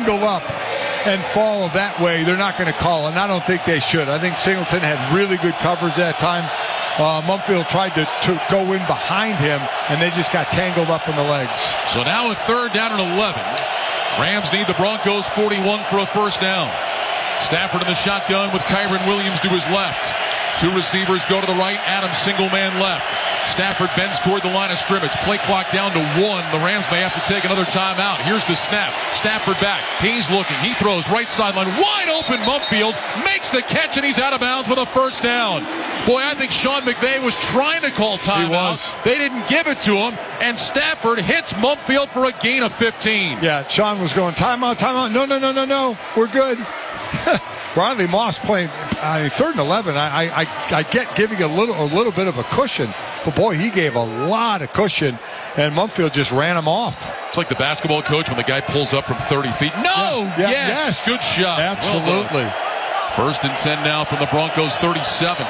tangle up and fall that way, they're not going to call, and I don't think they should. I think Singleton had really good coverage that time. Mumpfield tried to go in behind him, and they just got tangled up in the legs. So now a third down and 11. Rams need the Broncos 41 for a first down. Stafford in the shotgun with Kyren Williams to his left. Two receivers go to the right. Adams single man left. Stafford bends toward the line of scrimmage. Play clock down to 1. The Rams may have to take another timeout. Here's the snap. Stafford back. He's looking. He throws right sideline. Wide open. Mumpfield makes the catch, and he's out of bounds with a first down. Boy, I think Sean McVay was trying to call timeout. They didn't give it to him, and Stafford hits Mumpfield for a gain of 15. Yeah, Sean was going, timeout. No. We're good. Riley Moss playing 3rd and 11. I get giving a little bit of a cushion, but boy, he gave a lot of cushion, and Mumpfield just ran him off. It's like the basketball coach when the guy pulls up from 30 feet. No! Yes! Good shot. Absolutely. Well, 1st and 10 now from the Broncos 37.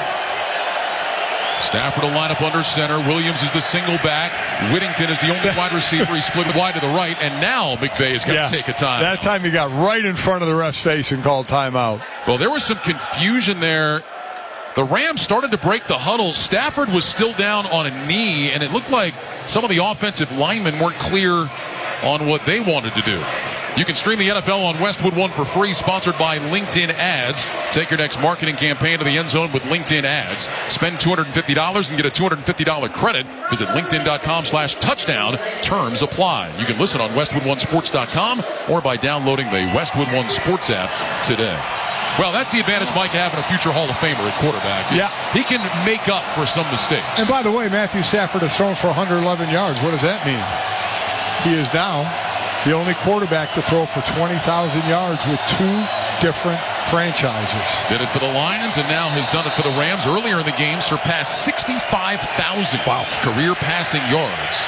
Stafford will line up under center. Williams is the single back. Whittington is the only wide receiver. He split wide to the right, and now McVay is going to take a time. That time he got right in front of the ref's face and called timeout. Well, there was some confusion there. The Rams started to break the huddle. Stafford was still down on a knee, and it looked like some of the offensive linemen weren't clear on what they wanted to do. You can stream the NFL on Westwood One for free, sponsored by LinkedIn Ads. Take your next marketing campaign to the end zone with LinkedIn Ads. Spend $250 and get a $250 credit. Visit linkedin.com/touchdown. Terms apply. You can listen on westwood1sports.com or by downloading the Westwood One Sports app today. Well, that's the advantage Mike having a future Hall of Famer at quarterback. Yeah. He can make up for some mistakes. And by the way, Matthew Stafford has thrown for 111 yards. What does that mean? He is now the only quarterback to throw for 20,000 yards with 2 different franchises. Did it for the Lions and now has done it for the Rams. Earlier in the game, surpassed 65,000 career passing yards.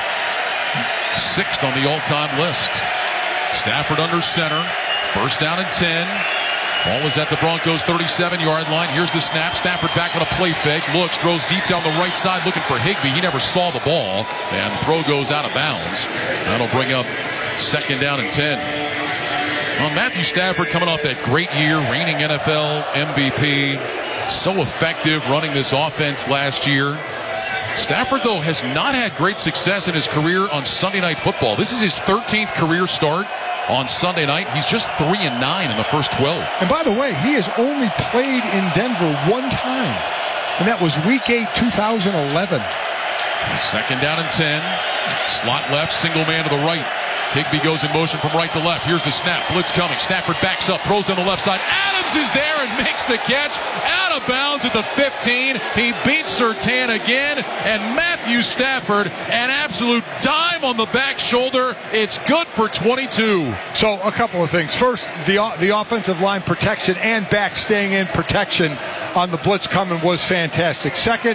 6th on the all-time list. Stafford under center. 1st down and 10. Ball is at the Broncos' 37-yard line. Here's the snap. Stafford back on a play fake. Looks, throws deep down the right side looking for Higbee. He never saw the ball. And the throw goes out of bounds. That'll bring up 2nd down and 10. Well, Matthew Stafford coming off that great year, reigning NFL MVP. So effective running this offense last year. Stafford, though, has not had great success in his career on Sunday Night Football. This is his 13th career start on Sunday night. He's just 3-9 in the first 12. And by the way, he has only played in Denver one time, and that was Week 8, 2011. 2nd down and 10. Slot left, single man to the right. Higbee goes in motion from right to left. Here's the snap. Blitz coming. Stafford backs up, throws down the left side. Adams is there and makes the catch. Out of bounds at the 15. He beats Surtain again. And Matthew Stafford, an absolute dime on the back shoulder. It's good for 22. So a couple of things. First, the offensive line protection and back staying in protection on the blitz coming was fantastic. Second,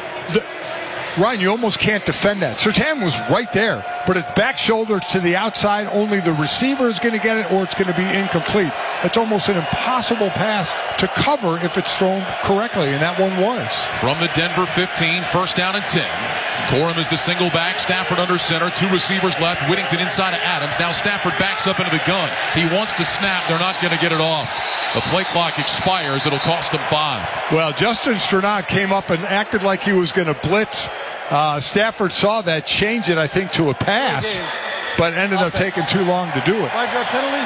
Ryan, you almost can't defend that. Surtain was right there, but it's back shoulder to the outside. Only the receiver is going to get it, or it's going to be incomplete. It's almost an impossible pass to cover if it's thrown correctly, and that one was. From the Denver 15, 1st down and 10. Corum is the single back. Stafford under center. 2 receivers left. Whittington inside of Adams. Now Stafford backs up into the gun. He wants the snap. They're not going to get it off. The play clock expires. It'll cost them 5. Well, Justin Strnad came up and acted like he was going to blitz. Stafford saw that, changed it, I think, to a pass, but ended up taking too long to do it. 5-yard penalty.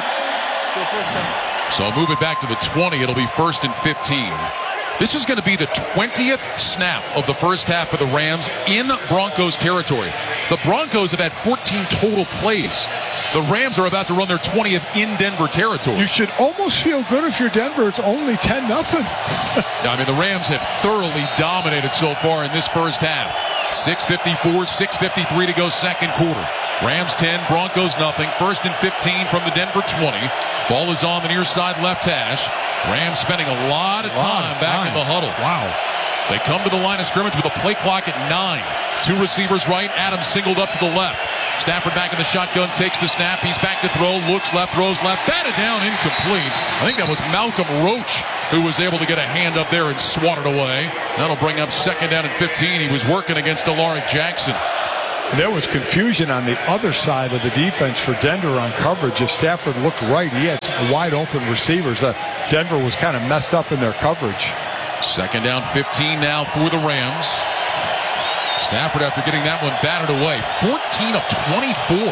So move it back to the 20. It'll be 1st and 15. This is going to be the 20th snap of the first half of the Rams in Broncos territory. The Broncos have had 14 total plays. The Rams are about to run their 20th in Denver territory. You should almost feel good if you're Denver. It's only 10-0. I mean, the Rams have thoroughly dominated so far in this first half. 6:54, 6:53 to go second quarter. Rams 10, Broncos nothing. 1st and 15 from the Denver 20. Ball is on the near side left hash. Rams spending a lot of time back in the huddle. Wow. They come to the line of scrimmage with a play clock at 9. 2 receivers right. Adams singled up to the left. Stafford back in the shotgun, takes the snap. He's back to throw, looks left, throws left. Batted down, incomplete. I think that was Malcolm Roach who was able to get a hand up there and swat it away. That'll bring up 2nd down and 15. He was working against Delaric Jackson. There was confusion on the other side of the defense for Denver on coverage. If Stafford looked right, he had wide open receivers. Denver was kind of messed up in their coverage. Second down, 15 now for the Rams. Stafford, after getting that one batted away, 14 of 24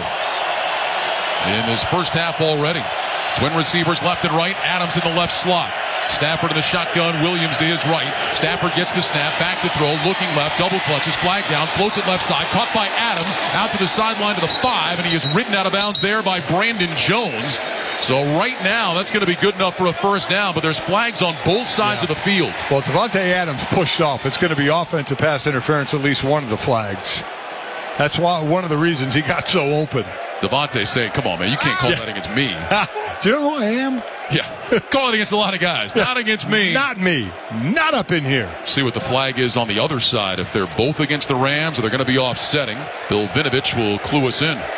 in this first half already. Twin receivers left and right. Adams in the left slot. Stafford in the shotgun, Williams to his right. Stafford gets the snap, back to throw, looking left, double clutches, flag down, floats it left side, caught by Adams, out to the sideline to the 5, and he is ridden out of bounds there by Brandon Jones. So right now, that's going to be good enough for a first down, but there's flags on both sides of the field. Well, Devontae Adams pushed off. It's going to be offensive pass interference, at least one of the flags. That's why one of the reasons he got so open. Devontae saying, come on, man, you can't call that against me. Do you know who I am? Yeah, call it against a lot of guys. Not against me. Not me. Not up in here. See what the flag is on the other side. If they're both against the Rams or they're going to be offsetting, Bill Vinovich will clue us in.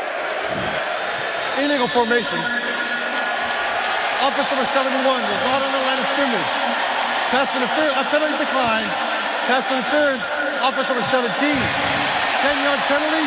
Illegal formation. Offense number 71 was not on the line of scrimmage. Pass interference, a penalty decline. Pass interference, offense number 17. 10-yard penalty.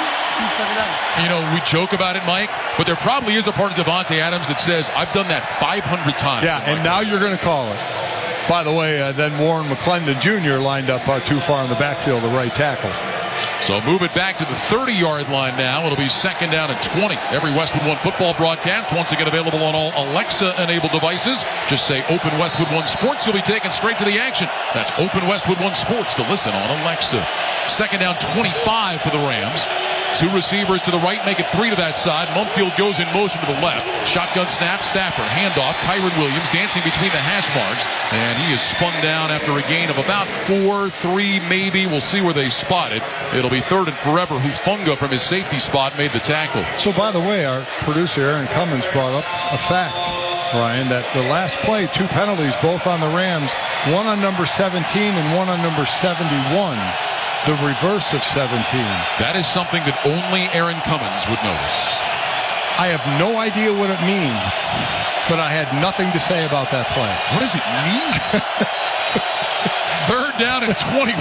You know, we joke about it, Mike, but there probably is a part of Devontae Adams that says, I've done that 500 times. Yeah, and now you're going to call it. By the way, then Warren McClendon Jr. lined up too far in the backfield, the right tackle. So move it back to the 30-yard line now. It'll be second down and 20. Every Westwood One football broadcast, once again available on all Alexa-enabled devices. Just say Open Westwood One Sports. You'll be taken straight to the action. That's Open Westwood One Sports to listen on Alexa. Second down, 25 for the Rams. Two receivers to the right, make it three to that side. Mumfield goes in motion to the left. Shotgun snap, Stafford, handoff. Kyron Williams dancing between the hash marks. And he is spun down after a gain of about 4, 3 maybe. We'll see where they spot it. It'll be third and forever. Hufanga from his safety spot made the tackle. So, by the way, our producer, Aaron Cummins, brought up a fact, Ryan, that the last play, 2 penalties, both on the Rams, one on number 17 and one on number 71. The reverse of 17. That is something that only Aaron Cummins would notice. I have no idea what it means, but I had nothing to say about that play. What does it mean? Third down and 21.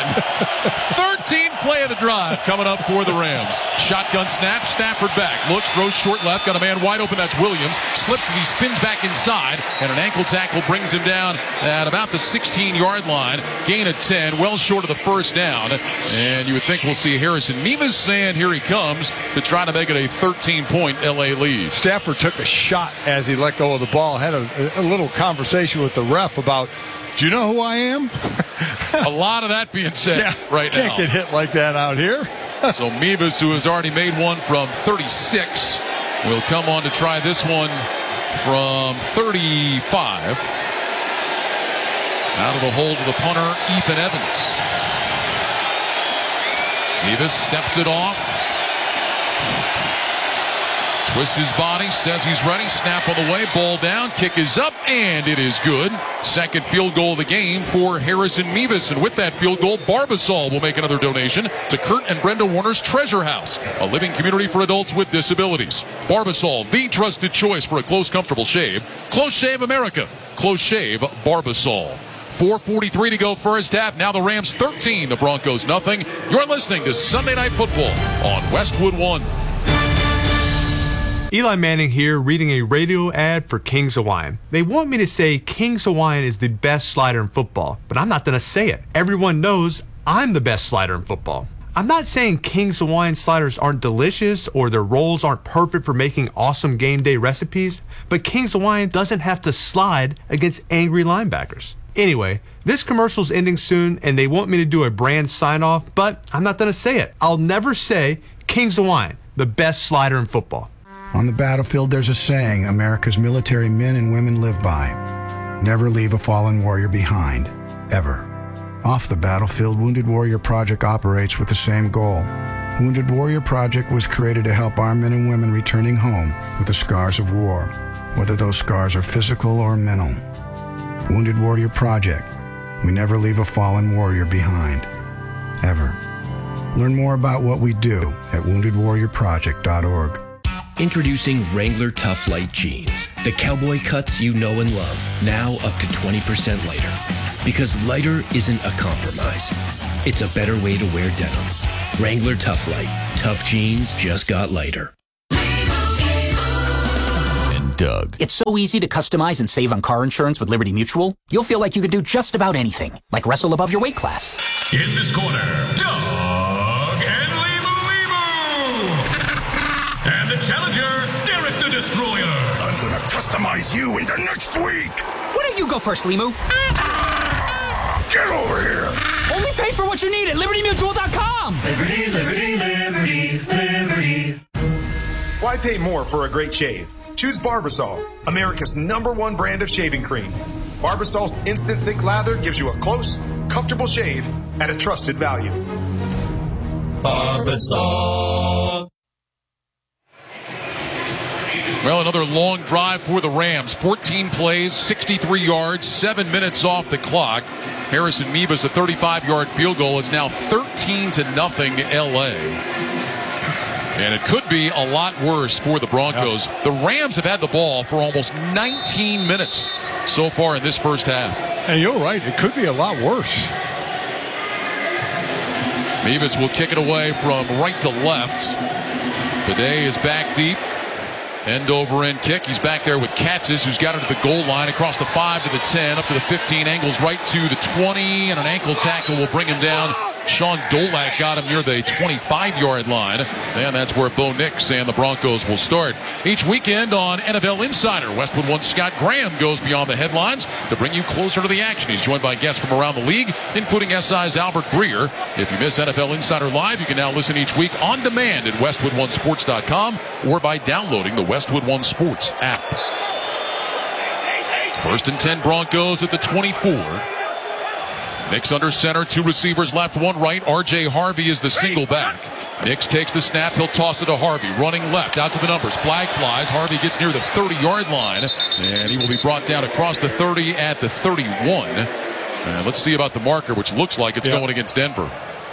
13th play of the drive coming up for the Rams. Shotgun snap, Stafford back. Looks, throws short left, got a man wide open, that's Williams. Slips as he spins back inside, and an ankle tackle brings him down at about the 16-yard line. Gain of 10, well short of the first down. And you would think we'll see Harrison Mevis, and here he comes to try to make it a 13-point LA lead. Stafford took a shot as he let go of the ball. Had a little conversation with the ref about, do you know who I am? A lot of that being said right now. Can't get hit like that out here. So Mevis, who has already made one from 36, will come on to try this one from 35. Out of the hold of the punter, Ethan Evans. Mevis steps it off. Twists his body, says he's ready. Snap on the way, ball down, kick is up, and it is good. Second field goal of the game for Harrison Mevis. And with that field goal, Barbasol will make another donation to Kurt and Brenda Warner's Treasure House, a living community for adults with disabilities. Barbasol, the trusted choice for a close, comfortable shave. Close Shave America. Close Shave Barbasol. 4:43 to go first half. Now the Rams 13, the Broncos nothing. You're listening to Sunday Night Football on Westwood One. Eli Manning here, reading a radio ad for King's Hawaiian. They want me to say King's Hawaiian is the best slider in football, but I'm not going to say it. Everyone knows I'm the best slider in football. I'm not saying King's Hawaiian sliders aren't delicious or their rolls aren't perfect for making awesome game day recipes, but King's Hawaiian doesn't have to slide against angry linebackers. Anyway, this commercial's ending soon, and they want me to do a brand sign-off, but I'm not going to say it. I'll never say King's Hawaiian, the best slider in football. On the battlefield, there's a saying America's military men and women live by. Never leave a fallen warrior behind, ever. Off the battlefield, Wounded Warrior Project operates with the same goal. Wounded Warrior Project was created to help our men and women returning home with the scars of war, whether those scars are physical or mental. Wounded Warrior Project. We never leave a fallen warrior behind, ever. Learn more about what we do at woundedwarriorproject.org. Introducing Wrangler Tough Light Jeans. The cowboy cuts you know and love, now up to 20% lighter. Because lighter isn't a compromise. It's a better way to wear denim. Wrangler Tough Light. Tough jeans just got lighter. And Doug. It's so easy to customize and save on car insurance with Liberty Mutual. You'll feel like you could do just about anything, like wrestle above your weight class. In this corner, Doug and Limu. And the challenger, Derek the Destroyer. I'm gonna customize you into next week. Why don't you go first, Limu? Get over here. Only pay for what you need at LibertyMutual.com. Liberty, liberty, liberty, liberty. Why pay more for a great shave? Choose Barbasol, America's #1 brand of shaving cream. Barbasol's instant thick lather gives you a close, comfortable shave at a trusted value. Barbasol. Well, another long drive for the Rams. 14 plays, 63 yards, 7 minutes off the clock. Harrison Mevis, a 35-yard field goal. It's now 13-0 L.A. And it could be a lot worse for the Broncos. The Rams have had the ball for almost 19 minutes so far in this first half. And you're right, it could be a lot worse. Mevis will kick it away from right to left. Bidet is back deep. End over end kick. He's back there with Katzis, who's got it to the goal line, across the 5 to the 10, up to the 15, angles right to the 20, and an ankle tackle will bring him down. Sean Dolak got him near the 25-yard line, and that's where Bo Nix and the Broncos will start. Each weekend on NFL Insider, Westwood One Scott Graham goes beyond the headlines to bring you closer to the action. He's joined by guests from around the league, including SI's Albert Breer. If you miss NFL Insider Live, you can now listen each week on demand at WestwoodOneSports.com or by downloading the Westwood One Sports app. 1st and 10 Broncos at the 24. Nix under center, 2 receivers left, 1 right. R.J. Harvey is the single back. Nix takes the snap. He'll toss it to Harvey. Running left, out to the numbers. Flag flies. Harvey gets near the 30-yard line, and he will be brought down across the 30 at the 31. And let's see about the marker, which looks like it's going against Denver.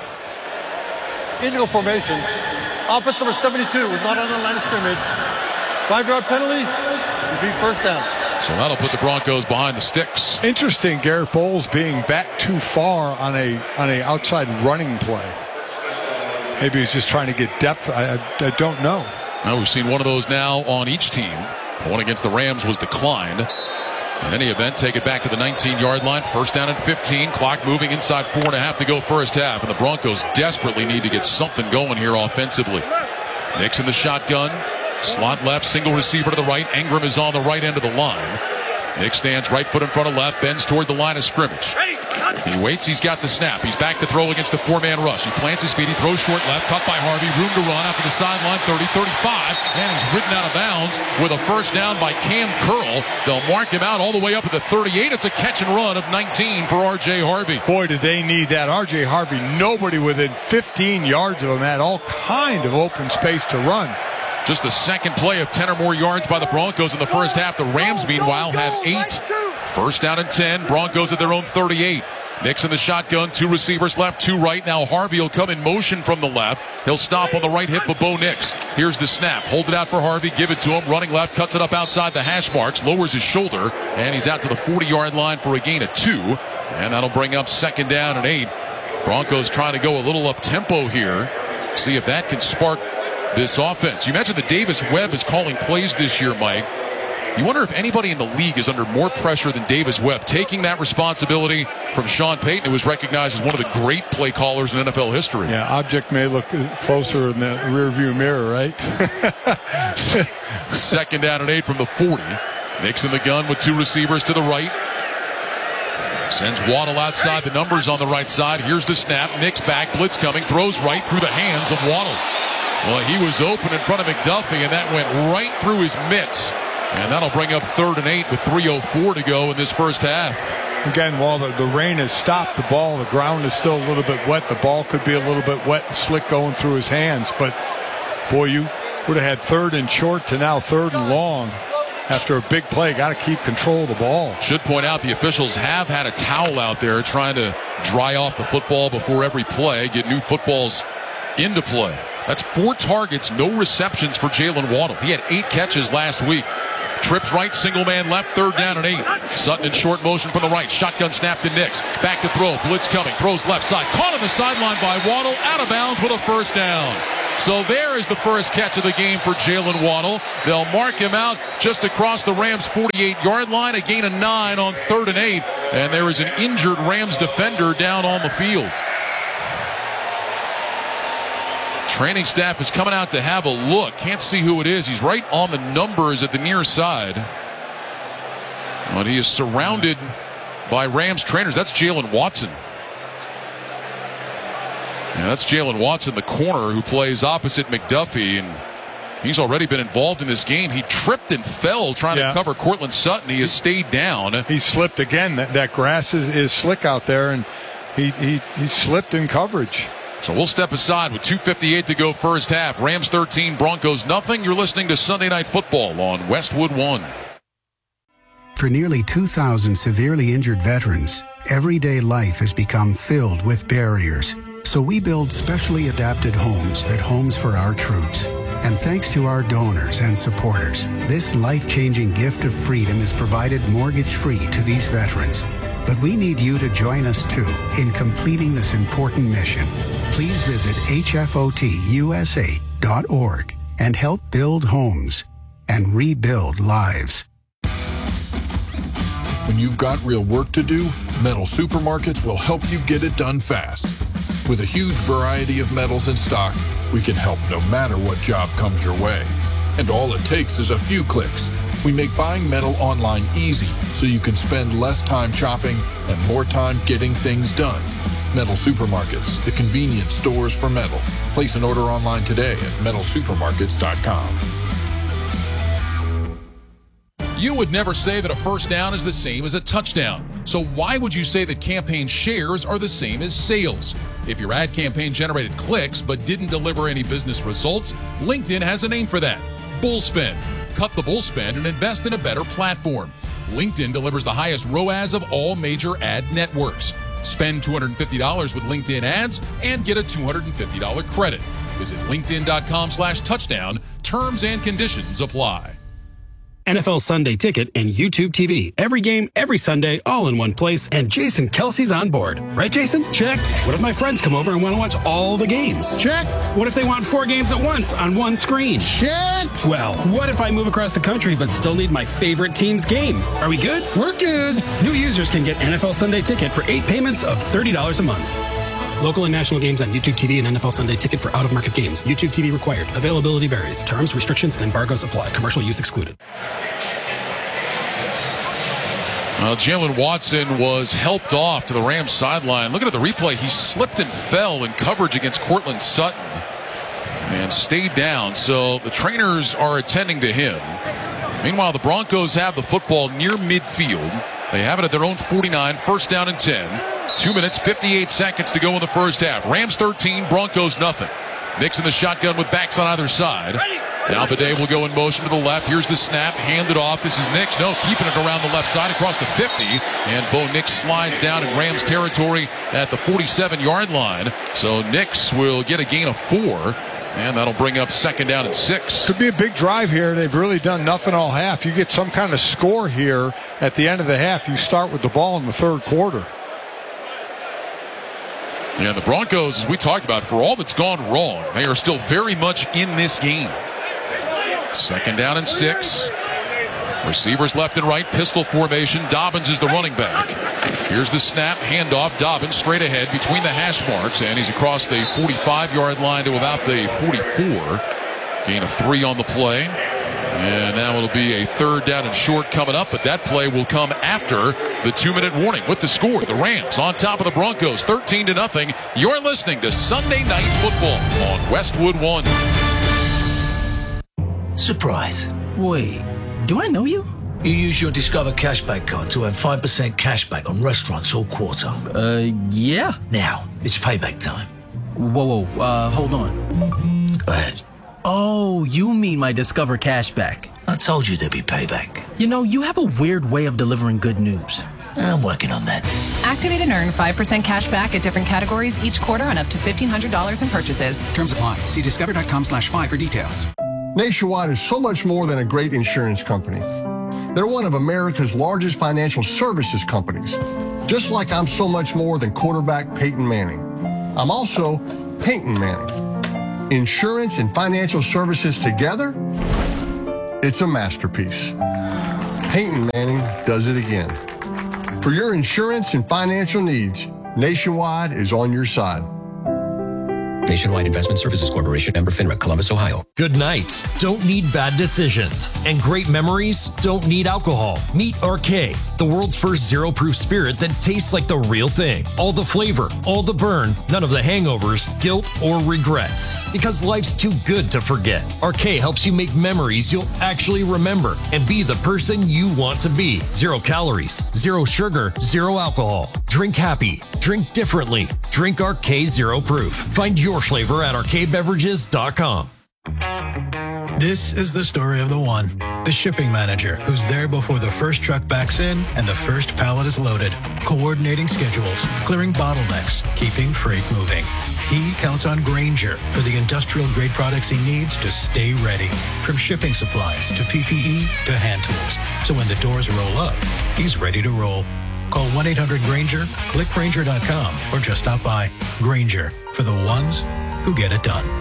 Illegal formation. Offense number 72 was not on the line of scrimmage. 5-yard penalty. Repeat first down. So that'll put the Broncos behind the sticks. Interesting, Garrett Bowles being back too far on a outside running play. Maybe he's just trying to get depth. I don't know. Now we've seen one of those now on each team. The one against the Rams was declined. In any event, take it back to the 19-yard line. 1st down and 15. Clock moving inside 4.5 to go first half. And the Broncos desperately need to get something going here offensively. Nix in the shotgun. Slot left, single receiver to the right. Engram is on the right end of the line. Nix stands right foot in front of left, bends toward the line of scrimmage. He waits, he's got the snap. He's back to throw against the 4-man rush. He plants his feet, he throws short left, caught by Harvey. Room to run out to the sideline, 30, 35. And he's ridden out of bounds with a first down by Cam Curl. They'll mark him out all the way up at the 38. It's a catch and run of 19 for R.J. Harvey. Boy, did they need that. R.J. Harvey, nobody within 15 yards of him, had all kind of open space to run. Just the second play of 10 or more yards by the Broncos in the first half. The Rams, meanwhile, have 8. 1st down and 10. Broncos at their own 38. Nix in the shotgun. 2 receivers left, 2 right. Now Harvey will come in motion from the left. He'll stop on the right hip of Bo Nix. Here's the snap. Hold it out for Harvey. Give it to him. Running left. Cuts it up outside the hash marks. Lowers his shoulder. And he's out to the 40-yard line for a gain of 2. And that'll bring up 2nd down and 8. Broncos trying to go a little up-tempo here. See if that can spark this offense. You mentioned that Davis Webb is calling plays this year, Mike. You wonder if anybody in the league is under more pressure than Davis Webb, taking that responsibility from Sean Payton, who was recognized as one of the great play callers in NFL history. Yeah, object may look closer in the rearview mirror, right? 2nd down and 8 from the 40. Nix in the gun with 2 receivers to the right. Sends Waddle outside the numbers on the right side. Here's the snap. Nix back, blitz coming, throws right through the hands of Waddle. Well, he was open in front of McDuffie, and that went right through his mitts. And that'll bring up 3rd and 8 with 3:04 to go in this first half. Again, while the rain has stopped the ball, the ground is still a little bit wet. The ball could be a little bit wet and slick going through his hands. But, boy, you would have had 3rd and short to now 3rd and long. After a big play, got to keep control of the ball. Should point out the officials have had a towel out there trying to dry off the football before every play, get new footballs into play. That's 4 targets, no receptions for Jalen Waddle. He had 8 catches last week. Trips right, single man left, 3rd down and 8. Sutton in short motion from the right. Shotgun snap to Nix. Back to throw. Blitz coming. Throws left side. Caught on the sideline by Waddle. Out of bounds with a 1st down. So there is the first catch of the game for Jalen Waddle. They'll mark him out just across the Rams' 48-yard line. A gain of 9 on 3rd and 8. And there is an injured Rams defender down on the field. Training staff is coming out to have a look. Can't see who it is. He's right on the numbers at the near side. But he is surrounded by Rams trainers. That's Jalen Watson. Yeah, that's Jalen Watson, the corner who plays opposite McDuffie, and he's already been involved in this game. He tripped and fell trying to cover Cortland Sutton. He has stayed down. He slipped again. That grass is slick out there, and he slipped in coverage. So we'll step aside with 2:58 to go first half. Rams 13, Broncos nothing. You're listening to Sunday Night Football on Westwood One. For nearly 2,000 severely injured veterans, everyday life has become filled with barriers. So we build specially adapted homes at Homes for Our Troops. And thanks to our donors and supporters, this life-changing gift of freedom is provided mortgage-free to these veterans. But we need you to join us, too, in completing this important mission. Please visit hfotusa.org and help build homes and rebuild lives. When you've got real work to do, Metal Supermarkets will help you get it done fast. With a huge variety of metals in stock, we can help no matter what job comes your way. And all it takes is a few clicks. We make buying metal online easy so you can spend less time shopping and more time getting things done. Metal Supermarkets, the convenience stores for metal. Place an order online today at metalsupermarkets.com. You would never say that a first down is the same as a touchdown. So why would you say that campaign shares are the same as sales? If your ad campaign generated clicks but didn't deliver any business results, LinkedIn has a name for that. Bullspend. Cut the bull spend and invest in a better platform. LinkedIn delivers the highest ROAS of all major ad networks. Spend $250 with LinkedIn ads and get a $250 credit. Visit linkedin.com/touchdown. Terms and conditions apply. NFL Sunday Ticket and YouTube TV. Every game, every Sunday, all in one place, and Jason Kelsey's on board. Right, Jason? Check. What if my friends come over and want to watch all the games? Check. What if they want 4 games at once on one screen? Check. Well, what if I move across the country but still need my favorite team's game? Are we good? We're good. New users can get NFL Sunday Ticket for 8 payments of $30 a month. Local and national games on YouTube TV and NFL Sunday Ticket for out-of-market games. YouTube TV required. Availability varies. Terms, restrictions, and embargoes apply. Commercial use excluded. Well, Jalen Watson was helped off to the Rams sideline. Looking at the replay, he slipped and fell in coverage against Cortland Sutton and stayed down. So the trainers are attending to him. Meanwhile, the Broncos have the football near midfield. They have it at their own 49, 1st down and 10. 2 minutes, 58 seconds to go in the first half. Rams 13, Broncos nothing. Nix in the shotgun with backs on either side. Now Bidet will go in motion to the left. Here's the snap, handed off. This is Nix. No, keeping it around the left side across the 50. And Bo Nix slides down in Rams territory at the 47-yard line. So Nix will get a gain of 4. And that'll bring up 2nd down and 6. Could be a big drive here. They've really done nothing all half. You get some kind of score here at the end of the half. You start with the ball in the 3rd quarter. Yeah, the Broncos, as we talked about, for all that's gone wrong, they are still very much in this game. 2nd down and 6. Receivers left and right, pistol formation. Dobbins is the running back. Here's the snap, handoff. Dobbins straight ahead between the hash marks, and he's across the 45-yard line to about the 44. Gain of 3 on the play. And now it'll be a 3rd down and short coming up, but that play will come after the 2-minute warning. With the score, the Rams on top of the Broncos, 13-0. You're listening to Sunday Night Football on Westwood One. Surprise. Wait, do I know you? You use your Discover Cashback card to earn 5% cashback on restaurants all quarter. Yeah. Now, it's payback time. Whoa, hold on. Go ahead. Oh, you mean my Discover Cashback. I told you there'd be payback. You know, you have a weird way of delivering good news. I'm working on that. Activate and earn 5% cash back at different categories each quarter on up to $1,500 in purchases. Terms apply. See discover.com/5 for details. Nationwide is so much more than a great insurance company. They're one of America's largest financial services companies. Just like I'm so much more than quarterback Peyton Manning. I'm also Peyton Manning. Insurance and financial services together, it's a masterpiece. Peyton Manning does it again. For your insurance and financial needs, Nationwide is on your side. Nationwide Investment Services Corporation, member FINRA, Columbus, Ohio. Good nights don't need bad decisions, and great memories don't need alcohol. Meet RK, the world's first zero-proof spirit that tastes like the real thing. All the flavor, all the burn, none of the hangovers, guilt, or regrets. Because life's too good to forget. RK helps you make memories you'll actually remember and be the person you want to be. 0 calories, 0 sugar, 0 alcohol. Drink happy. Drink differently. Drink RK Zero Proof. Find your flavor at rkbeverages.com. This is the story of the one, the shipping manager, who's there before the first truck backs in and the first pallet is loaded, coordinating schedules, clearing bottlenecks, keeping freight moving. He counts on Grainger for the industrial-grade products he needs to stay ready, from shipping supplies to PPE to hand tools. So when the doors roll up, he's ready to roll. Call 1-800-GRAINGER, click Grainger.com, or just stop by. Grainger, for the ones who get it done.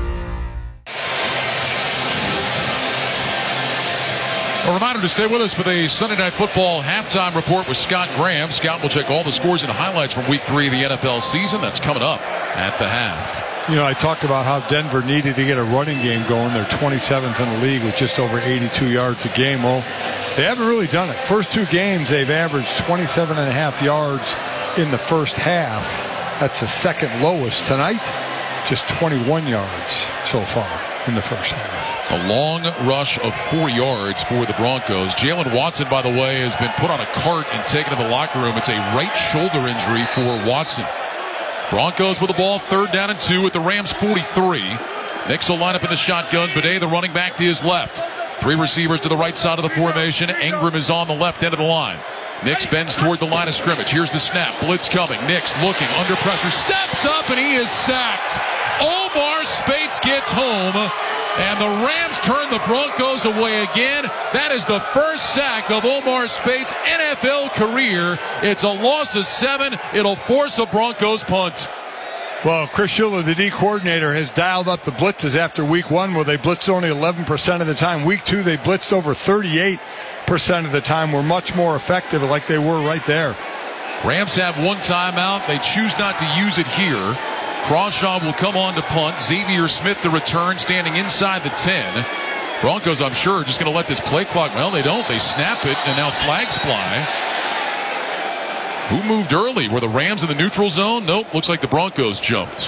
A reminder to stay with us for the Sunday Night Football halftime report with Scott Graham. Scott will check all the scores and highlights from Week 3 of the NFL season. That's coming up at the half. You know, I talked about how Denver needed to get a running game going. They're 27th in the league with just over 82 yards a game. Well, they haven't really done it. First 2 games, they've averaged 27.5 yards in the first half. That's the second lowest. Tonight, just 21 yards so far in the first half. A long rush of 4 yards for the Broncos. Jalen Watson, by the way, has been put on a cart and taken to the locker room. It's a right shoulder injury for Watson. Broncos with the ball, 3rd down and 2 at the Rams 43. Nix will line up in the shotgun. Bidet, the running back, to his left. 3 receivers to the right side of the formation. Ingram is on the left end of the line. Nix bends toward the line of scrimmage. Here's the snap. Blitz coming. Nix looking under pressure. Steps up and he is sacked. Omar Speights gets home. And the Rams turn the Broncos away again. That is the first sack of Omar Speights' NFL career. It's a loss of 7. It'll force a Broncos punt. Well, Chris Shula, the D coordinator, has dialed up the blitzes after Week 1, where they blitzed only 11% of the time. Week 2, they blitzed over 38% of the time. Were much more effective, like they were right there. Rams have 1 timeout. They choose not to use it here. Crawshaw will come on to punt. Xavier Smith, the return, standing inside the 10. Broncos, I'm sure, are just going to let this play clock. Well, they don't. They snap it, and now flags fly. Who moved early? Were the Rams in the neutral zone? Nope. Looks like the Broncos jumped.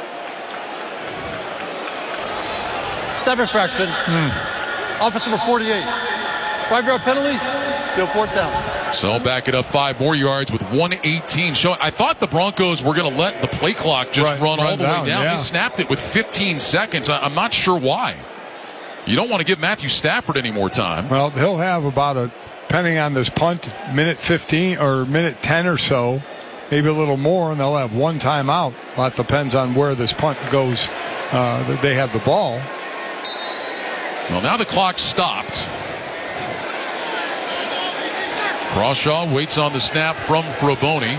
Step infraction. Offense number 48. 5-yard penalty. Go 4th down. So back it up 5 more yards with 1:18 showing. I thought the Broncos were going to let the play clock just run all the way down. Yeah. They snapped it with 15 seconds. I'm not sure why. You don't want to give Matthew Stafford any more time. Well, he'll have about depending on this punt, minute 15 or minute 10 or so, maybe a little more, and they'll have 1 timeout. A lot depends on where this punt goes. They have the ball. Well, now the clock stopped. Crawshaw waits on the snap from Fraboni.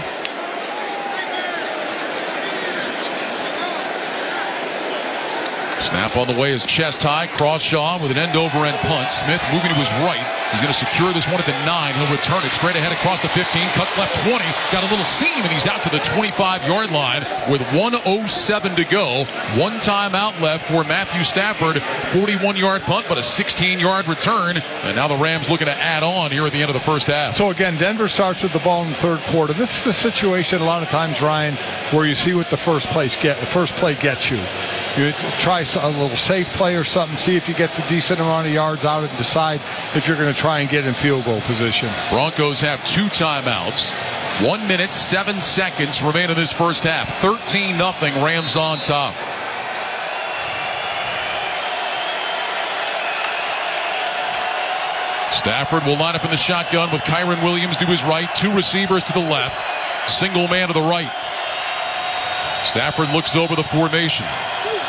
Snap on the way is chest high. Crawshaw with an end-over-end punt. Smith moving to his right. He's going to secure this one at the 9. He'll return it straight ahead across the 15. Cuts left 20. Got a little seam, and he's out to the 25-yard line with 1:07 to go. 1 timeout left for Matthew Stafford. 41-yard punt, but a 16-yard return. And now the Rams looking to add on here at the end of the first half. So, again, Denver starts with the ball in the 3rd quarter. This is the situation a lot of times, Ryan, where you see what the first play gets you. You try a little safe play or something, see if you get a decent amount of yards out and decide if you're going to try and get in field goal position. Broncos have 2 timeouts. 1 minute, 7 seconds remain in this first half. 13-0, Rams on top. Stafford will line up in the shotgun with Kyren Williams to his right. 2 receivers to the left. Single man to the right. Stafford looks over the formation.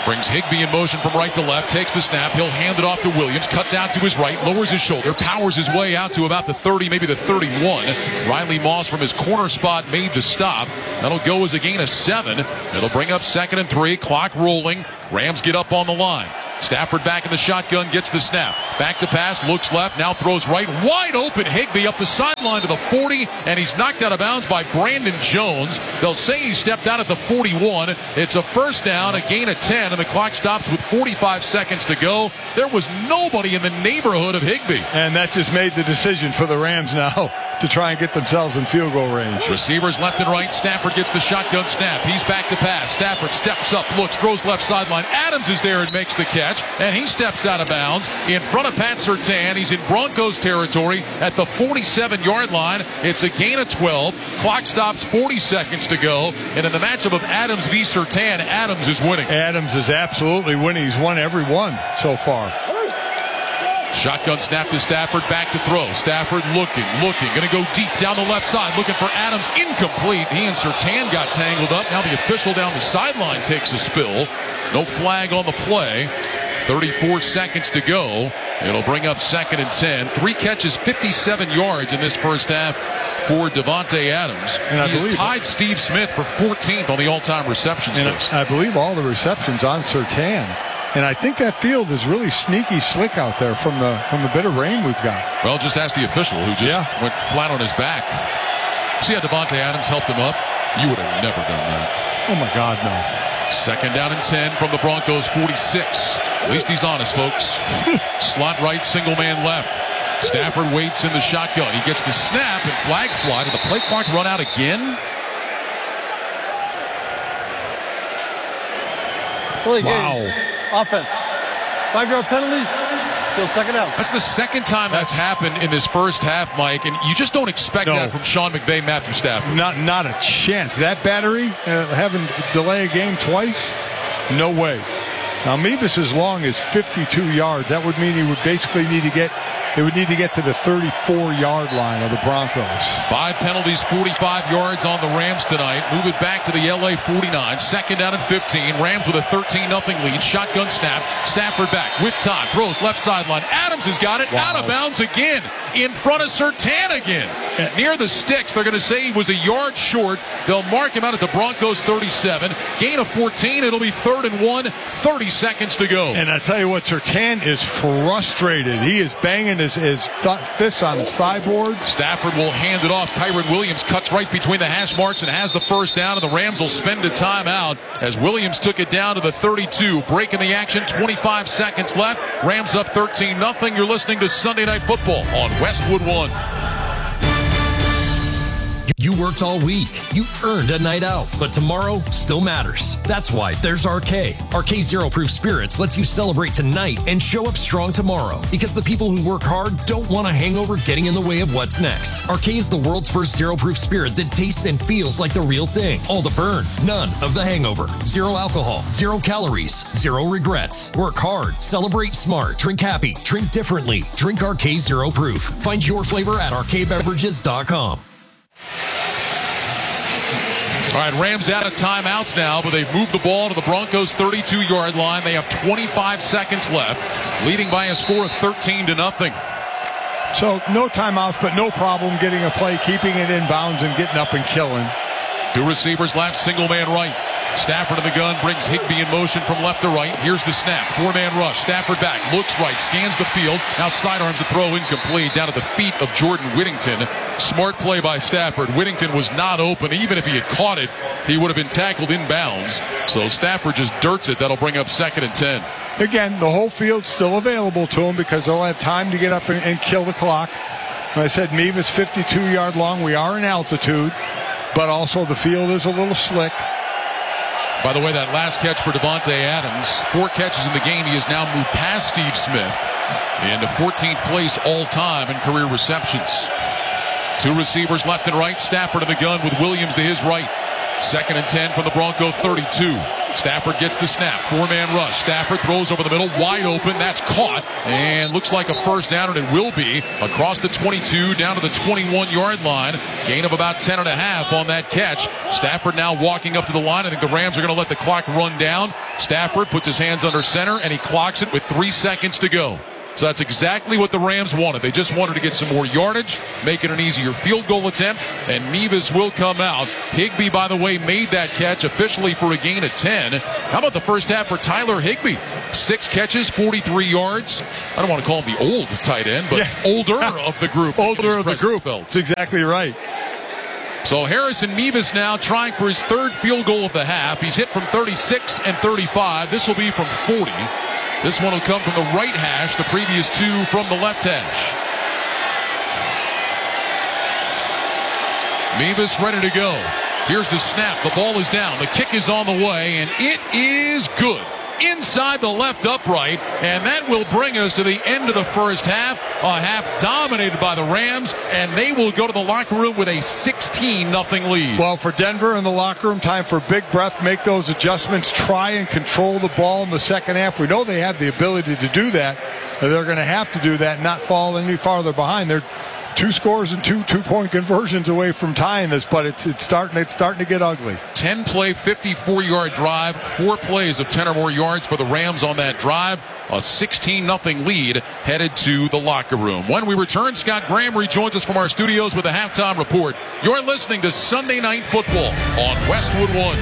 Brings Higbee in motion from right to left, takes the snap, he'll hand it off to Williams, cuts out to his right, lowers his shoulder, powers his way out to about the 30, maybe the 31. Riley Moss from his corner spot made the stop. That'll go as a gain of 7. It'll bring up 2nd and 3, clock rolling. Rams get up on the line. Stafford back in the shotgun, gets the snap. Back to pass, looks left, now throws right. Wide open Higbee up the sideline to the 40, and he's knocked out of bounds by Brandon Jones. They'll say he stepped out at the 41. It's a first down, a gain of 10, and the clock stops with 45 seconds to go. There was nobody in the neighborhood of Higbee. And that just made the decision for the Rams now to try and get themselves in field goal range. Receivers left and right. Stafford gets the shotgun snap. He's back to pass. Stafford steps up, looks, throws left sideline. Adams is there and makes the catch, and he steps out of bounds in front of Pat Surtain. He's in Broncos territory at the 47-yard line. It's a gain of 12. Clock stops, 40 seconds to go. And in the matchup of Adams v. Surtain, Adams is winning. Adams is absolutely winning. He's won every one so far. Shotgun snap to Stafford, back to throw. Stafford looking, going to go deep down the left side, looking for Adams, incomplete. He and Surtain got tangled up. Now the official down the sideline takes a spill. No flag on the play. 34 seconds to go. It'll bring up 2nd and 10. 3 catches, 57 yards in this first half for Davante Adams. And he has tied Steve Smith for 14th on the all-time receptions list. I believe all the receptions on Surtain. And I think that field is really sneaky slick out there from the bit of rain we've got. Well, just ask the official who just went flat on his back. See how Davante Adams helped him up? You would have never done that. Oh, my God, no. 2nd down and 10 from the Broncos 46. At least he's honest, folks. Slot right, single man left. Stafford waits in the shotgun. He gets the snap and flags fly. Did the play clock run out again? Wow. Offense. 5-yard penalty. Still 2nd down. That's the second time that's happened in this first half, Mike, and you just don't expect that from Sean McVay, Matthew Stafford. Not a chance. That battery, having to delay a game twice, no way. Now, Mevis as long as 52 yards. That would mean he would basically need to get to the 34-yard line of the Broncos. 5 penalties, 45 yards on the Rams tonight. Move it back to the LA 49. 2nd down and 15. Rams with a 13-0 lead. Shotgun snap. Stafford back with time. Throws left sideline. Adams has got it. Out of bounds again. In front of Surtain again. Near the sticks. They're going to say he was a yard short. They'll mark him out at the Broncos 37. Gain of 14. It'll be 3rd and 1. 30 seconds to go. And I tell you what, Surtain is frustrated. He is banging his fists on his thigh board. Stafford will hand it off. Kyren Williams cuts right between the hash marks and has the first down, and the Rams will spend a timeout as Williams took it down to the 32. Breaking the action, 25 seconds left. Rams up 13-0. You're listening to Sunday Night Football on Westwood One. You worked all week. You earned a night out, but tomorrow still matters. That's why there's RK. RK Zero Proof Spirits lets you celebrate tonight and show up strong tomorrow, because the people who work hard don't want a hangover getting in the way of what's next. RK is the world's first zero proof spirit that tastes and feels like the real thing. All the burn, none of the hangover. Zero alcohol, 0 calories, 0 regrets. Work hard, celebrate smart, drink happy, drink differently. Drink RK Zero Proof. Find your flavor at rkbeverages.com. All right, Rams out of timeouts now, but they've moved the ball to the Broncos' 32-yard line. They have 25 seconds left, leading by a score of 13-0. So no timeouts, but no problem getting a play, keeping it in bounds, and getting up and killing. 2 receivers left, single man right. Stafford in the gun, brings Higbee in motion from left to right. Here's the snap, 4-man rush. Stafford back, looks right, scans the field. Now sidearms the throw, incomplete, down at the feet of Jordan Whittington. Smart play by Stafford. Whittington was not open. Even if he had caught it, he would have been tackled in bounds. So Stafford just dirts it. That'll bring up 2nd and 10. Again, the whole field's still available to him because they'll have time to get up and kill the clock. I said Mevis 52-yard long. We are in altitude, but also the field is a little slick. By the way, that last catch for Davante Adams, 4 catches in the game. He has now moved past Steve Smith into 14th place all-time in career receptions. 2 receivers left and right. Stafford in the gun with Williams to his right. 2nd and 10 from the Bronco 32. Stafford gets the snap. 4-man rush. Stafford throws over the middle. Wide open. That's caught. And looks like a first down, and it will be. Across the 22 down to the 21-yard line. Gain of about 10.5 on that catch. Stafford now walking up to the line. I think the Rams are going to let the clock run down. Stafford puts his hands under center, and he clocks it with 3 seconds to go. So that's exactly what the Rams wanted. They just wanted to get some more yardage, make it an easier field goal attempt, and Nevis will come out. Higbee, by the way, made that catch officially for a gain of 10. How about the first half for Tyler Higbee? 6 catches, 43 yards. I don't want to call him the old tight end, but older of the group. Older of the group. That's exactly right. So Harrison Nevis now trying for his third field goal of the half. He's hit from 36 and 35. This will be from 40. This one will come from the right hash, the previous 2 from the left hash. Nevis ready to go. Here's the snap. The ball is down. The kick is on the way, and it is good. Inside the left upright, and that will bring us to the end of the first half. A half dominated by the Rams, and they will go to the locker room with a 16-0 lead. Well, for Denver in the locker room, time for a big breath, make those adjustments, try and control the ball in the second half. We know they have the ability to do that. They're going to have to do that, not fall any farther behind. They're 2 scores and 2 two-point conversions away from tying this, but it's starting to get ugly. 10-play, 54-yard drive, 4 plays of 10 or more yards for the Rams on that drive. A 16-0 lead headed to the locker room. When we return, Scott Graham rejoins us from our studios with a halftime report. You're listening to Sunday Night Football on Westwood One.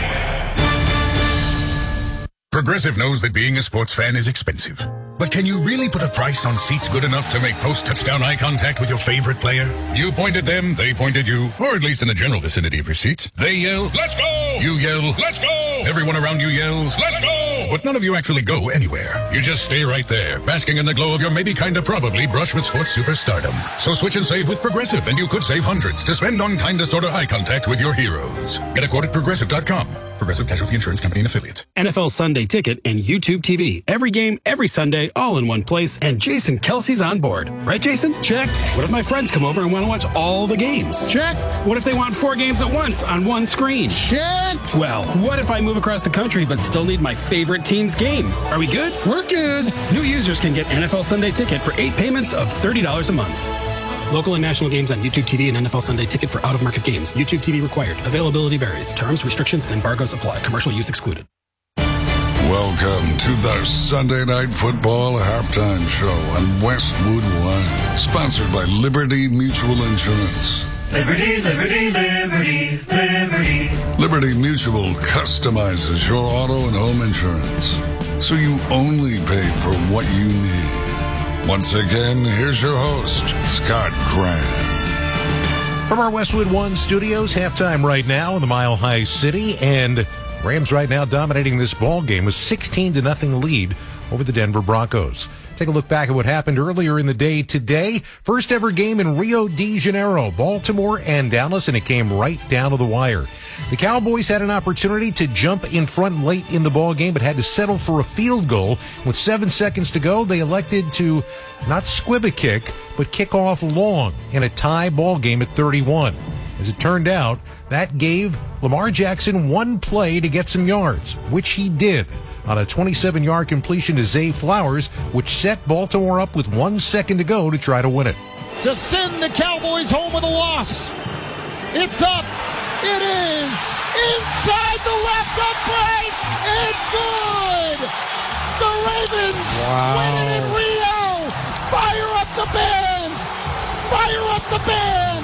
Progressive knows that being a sports fan is expensive. But can you really put a price on seats good enough to make post-touchdown eye contact with your favorite player? You point at them, they point at you, or at least in the general vicinity of your seats. They yell, "Let's go!" You yell, "Let's go!" Everyone around you yells, "Let's go!" But none of you actually go anywhere. You just stay right there, basking in the glow of your maybe kinda probably brush with sports superstardom. So switch and save with Progressive, and you could save hundreds to spend on kinda sorta eye contact with your heroes. Get a quote at Progressive.com. Progressive Casualty Insurance Company and Affiliates. NFL Sunday Ticket and YouTube TV. Every game, every Sunday, all in one place, and Jason Kelsey's on board. Right, Jason? Check. What if my friends come over and want to watch all the games? Check. What if they want 4 games at once on one screen? Check. Well, what if I move across the country but still need my favorite team's game? Are we good? We're good. New users can get NFL Sunday Ticket for 8 payments of $30 a month. Local and national games on YouTube TV and NFL Sunday Ticket for out-of-market games. YouTube TV required. Availability varies. Terms, restrictions, and embargoes apply. Commercial use excluded. Welcome to the Sunday Night Football Halftime Show on Westwood One. Sponsored by Liberty Mutual Insurance. Liberty, liberty, liberty, liberty. Liberty Mutual customizes your auto and home insurance, so you only pay for what you need. Once again, here's your host, Scott Graham. From our Westwood One studios, halftime right now in the Mile High City, and Rams right now dominating this ball game with 16-0 lead over the Denver Broncos. Take a look back at what happened earlier in the day today. First ever game in Rio de Janeiro, Baltimore and Dallas, and it came right down to the wire. The Cowboys had an opportunity to jump in front late in the ball game, but had to settle for a field goal. With 7 seconds to go, they elected to not squib a kick, but kick off long in a tie ball game at 31. As it turned out, that gave Lamar Jackson one play to get some yards, which he did on a 27-yard completion to Zay Flowers, which set Baltimore up with 1 second to go to try to win it. To send the Cowboys home with a loss. It's up. It is inside the left upright and good. The Ravens win it in Rio. Fire up the band. Fire up the band.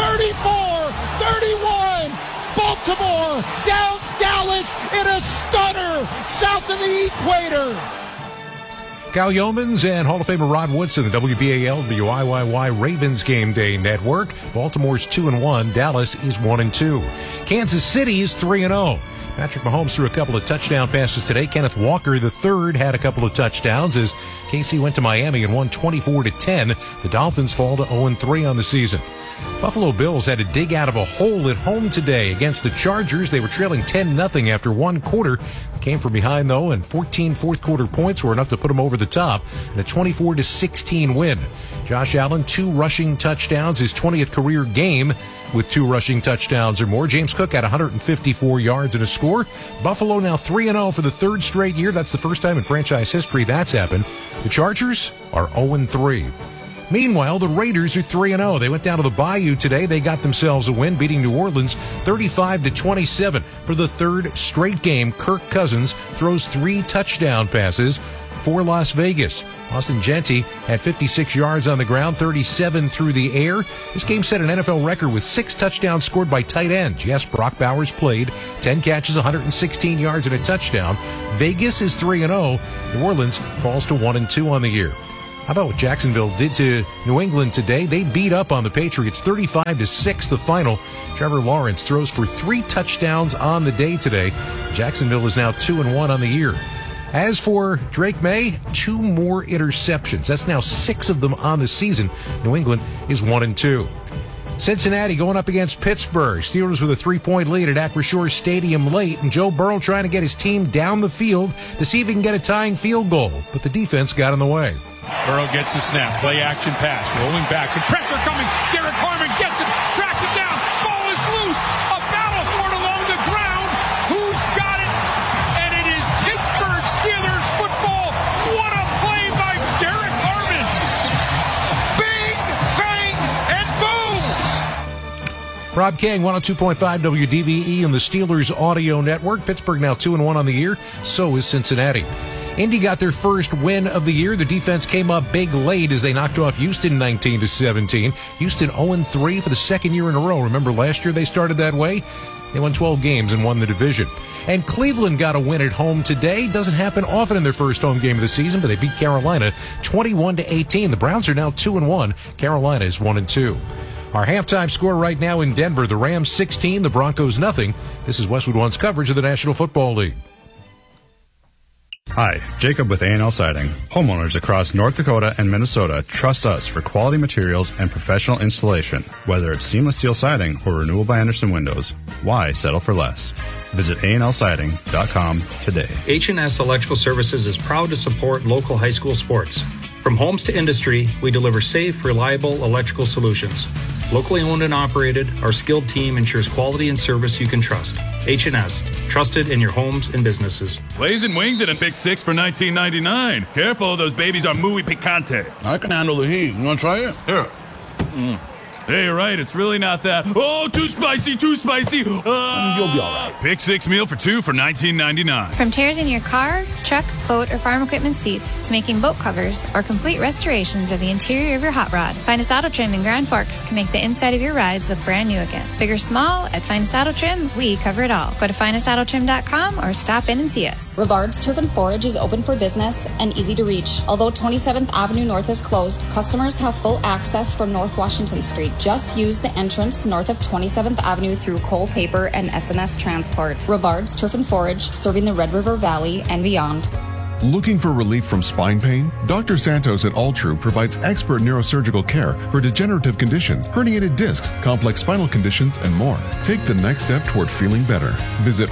34-31. Baltimore downs Dallas in a stunner south of the equator. Cal Yeomans and Hall of Famer Rod Woodson, the WBAL WIYY Ravens Game Day Network. Baltimore's 2-1. Dallas is 1-2. Kansas City is 3-0. Patrick Mahomes threw a couple of touchdown passes today. Kenneth Walker III had a couple of touchdowns as KC went to Miami and won 24-10. The Dolphins fall to 0-3 on the season. Buffalo Bills had to dig out of a hole at home today against the Chargers. They were trailing 10-0 after one quarter. Came from behind, though, and 14 fourth-quarter points were enough to put them over the top in a 24-16 win. Josh Allen, 2 rushing touchdowns, his 20th career game with 2 rushing touchdowns or more. James Cook had 154 yards and a score. Buffalo now 3-0 for the 3rd straight year. That's the first time in franchise history that's happened. The Chargers are 0-3. Meanwhile, the Raiders are 3-0. They went down to the Bayou today. They got themselves a win, beating New Orleans 35-27. For the third straight game, Kirk Cousins throws 3 touchdown passes for Las Vegas. Austin Gentry had 56 yards on the ground, 37 through the air. This game set an NFL record with 6 touchdowns scored by tight ends. Yes, Brock Bowers played 10 catches, 116 yards, and a touchdown. Vegas is 3-0. New Orleans falls to 1-2 on the year. How about what Jacksonville did to New England today? They beat up on the Patriots 35-6 the final. Trevor Lawrence throws for 3 touchdowns on the day today. Jacksonville is now 2-1 on the year. As for Drake May, 2 more interceptions. That's now 6 of them on the season. New England is 1-2. Cincinnati going up against Pittsburgh. Steelers with a 3-point lead at Acrisure Stadium late, and Joe Burrow trying to get his team down the field to see if he can get a tying field goal, but the defense got in the way. Burrow gets the snap, play action pass, rolling back, some pressure coming. Derek Harmon gets it, tracks it down, ball is loose, a battle for it along the ground. Who's got it? And it is Pittsburgh Steelers football. What a play by Derek Harmon! Bing, bang, and boom! Rob King, 102.5 WDVE and the Steelers Audio Network. Pittsburgh now 2-1 on the year. So is Cincinnati. Indy got their first win of the year. The defense came up big late as they knocked off Houston 19-17. Houston 0-3 for the second year in a row. Remember last year they started that way? They won 12 games and won the division. And Cleveland got a win at home today. Doesn't happen often in their first home game of the season, but they beat Carolina 21-18. The Browns are now 2-1. Carolina is 1-2. Our halftime score right now in Denver, the Rams 16, the Broncos nothing. This is Westwood One's coverage of the National Football League. Hi, Jacob with A&L Siding. Homeowners across North Dakota and Minnesota trust us for quality materials and professional installation. Whether it's seamless steel siding or renewal by Anderson windows, why settle for less? Visit ANLsiding.com today. H&S Electrical Services is proud to support local high school sports. From homes to industry, we deliver safe, reliable electrical solutions. Locally owned and operated, our skilled team ensures quality and service you can trust. H&S, trusted in your homes and businesses. Blazing wings and a big 6 for $19.99. Careful, those babies are muy picante. I can handle the heat. You want to try it? Here. Hey, you're right. It's really not that. Oh, too spicy, too spicy. You'll be all right. Pick 6 meal for 2 for $19.99. From tears in your car, truck, boat, or farm equipment seats to making boat covers or complete restorations of the interior of your hot rod, Finest Auto Trim in Grand Forks can make the inside of your rides look brand new again. Big or small, at Finest Auto Trim, we cover it all. Go to finestautotrim.com or stop in and see us. Rivard's Turf and Forage is open for business and easy to reach. Although 27th Avenue North is closed, customers have full access from North Washington Street. Just use the entrance north of 27th Avenue through Cole Paper and SNS Transport. Rivard's Turf and Forage, serving the Red River Valley and beyond. Looking for relief from spine pain? Dr. Santos at Altru provides expert neurosurgical care for degenerative conditions, herniated discs, complex spinal conditions, and more. Take the next step toward feeling better. Visit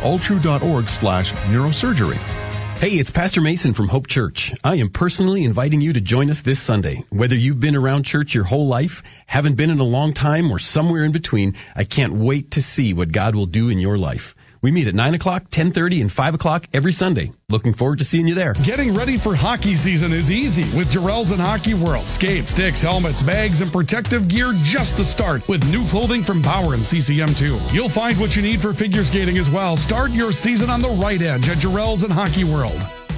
altru.org/neurosurgery. Hey, it's Pastor Mason from Hope Church. I am personally inviting you to join us this Sunday. Whether you've been around church your whole life, haven't been in a long time, or somewhere in between, I can't wait to see what God will do in your life. We meet at 9 o'clock, 10:30, and 5 o'clock every Sunday. Looking forward to seeing you there. Getting ready for hockey season is easy with Jarrell's and Hockey World. Skates, sticks, helmets, bags, and protective gear just to start with new clothing from Bauer and CCM too. You'll find what you need for figure skating as well. Start your season on the right edge at Jarrell's and Hockey World.